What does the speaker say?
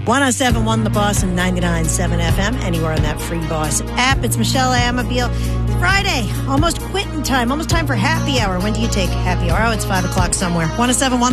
107.1 The Boss and 99.7 FM, anywhere on that free Boss app. It's Michelle Amabile. Friday, almost quitting time, almost time for happy hour. When do you take happy hour? Oh, it's 5 o'clock somewhere. 107.1